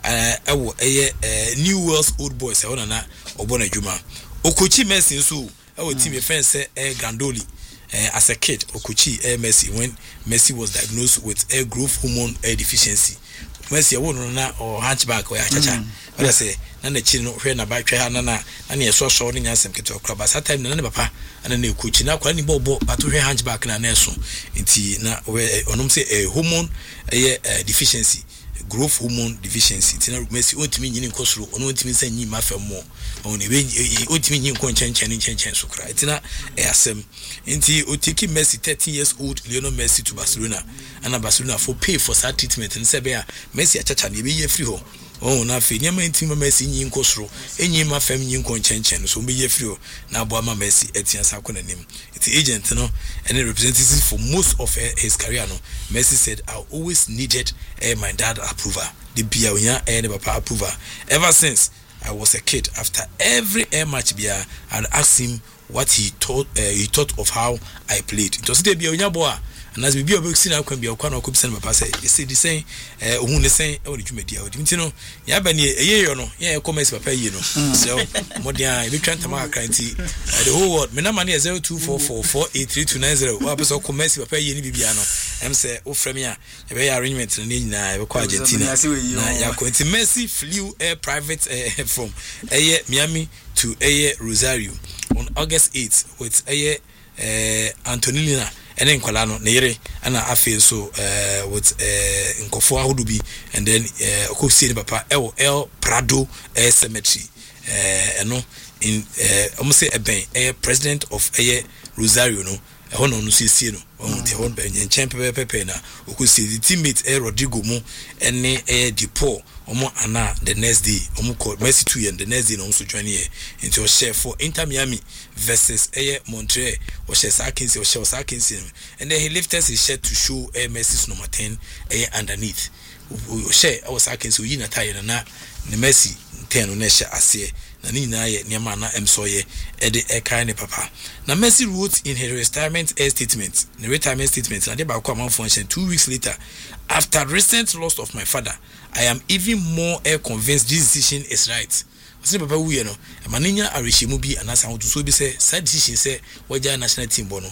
New Wales Old Boys na obona adwuma okochi Messi so team friend say Grandoli. As a kid, Okuchi Messi when Messi was diagnosed with growth hormone deficiency. Messi na or hunchback or chacha. But I say, none the children who na back na and so short in some kit or club. At that time, none papa and a new coach now quite bobo, but to hear hunchback na neso. Inti na where say a hormone deficiency. Growth hormone deficiency. Tina Messi ultimately in Kosro, or ultimately send you mafia more. Only ultimately you can change so cry. Tina asem. Inti Otiki Messi 30 years old Lionel Messi to Barcelona and Barcelona for pay for that treatment and say Messi a chacha ni be free ho. Oh na fe nyama ntima Messi nyin kosro enyi ma fam nyin konchenchen so be free ho na bo ama Messi etian sa ko nanim. It's agent no and representative for most of his career no. Messi said I always needed my dad approval. The bia onya ne papa approval. Ever since I was a kid, after every match bia I'd ask him what he thought of how I played. It was the bia boy and as we be able to see now can be a corner of send my pass. You see the same who the same or the media. You know, yeah, but you know, yeah, comments papa, you know. So more than we can't make the whole world. My number is 0244483290. What episode comments papa you need bibiano. I'm say oh from here, a very arrangement na Argentina. Na Messi flew private from Miami to Rosario on August 8th with Antonina and then Colano Nere and I feel so with Nkofo Ahudubi and then Okosi Papa El Prado Cemetery no in almost say a president of Rosario no hono no sisi no on the hon ben champion pepe na Okosi the teammate Rodrigo mo ene Depo omo ana the next day omo call Messi 2 and the next day no so join here into your share for Inter Miami versus Montreal or share Sakinsi or share Sakinsi and then he lifted his shirt to show Messi's number 10 underneath share our Sakinsi we na tie na the Messi 10 on share ase na ni na ye niama na emsoye ede ekai ne papa na Messi wrote in his retirement statement na dey ba kwa man function 2 weeks later after recent loss of my father I am even more convinced this decision is right. Say papa we no maninya arehemu bi anasa ho so bi say side decision say waja national team bono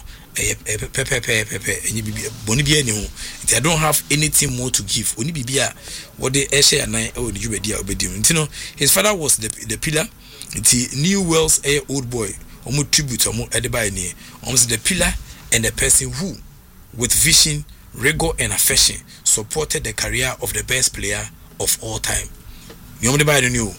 pepe enyi bi boni bi ani ho I don't have anything more to give oni bibia what the share nan e oni jubedi a obedim ntino his father was the pillar the New Wales Old Boy omo tribute omo edeba ni omo the pillar and the person who with vision, rigor and affection supported the career of the best player of all time. You know by the new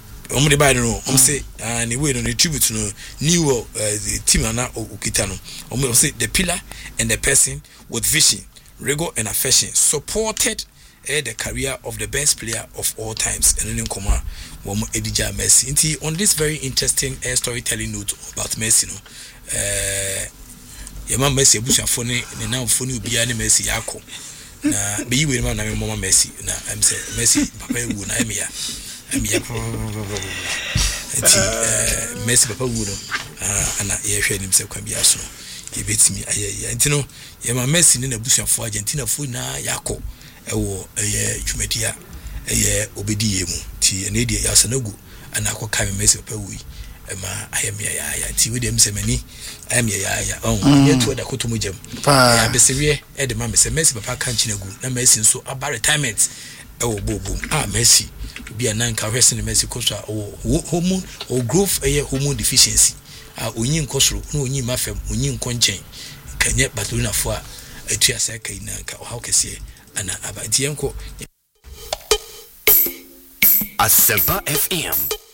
say and we don't tribute no new the team na okitano say the pillar and the person with vision, rigor and affection supported the career of the best player of all times and then koma womo Edija Messi. On this very interesting storytelling note about Messi no Messi abushafo ne na mfoni obiya ne Messi yakọ na be you na me mama Messi na am say Messi papa wu na em ya eti Messi papa wu no ana ye hwe nim se kwa bia so ye betimi aye enti no ye ma Messi ne na busuafo Argentina fo na yakọ ewo ye dwumadia eye obedi ye mu ti na die ya Senegal ana akọ Messi papa wu ma ayemia ya ti we dem se mani ayemia ya ye to da kotomu jam ya beseriye e de ma me se Messi papa kan chinegu na Messi nso aba retirement e wo bobo Messi bi anan ka hwese ne Messi ko so hormone or growth hormone deficiency onyi nkosoro na onyi mafem onyi nkonchen kanye Barcelona fo a etua sa kai na ka how kese ana aba tie nko Asempa FM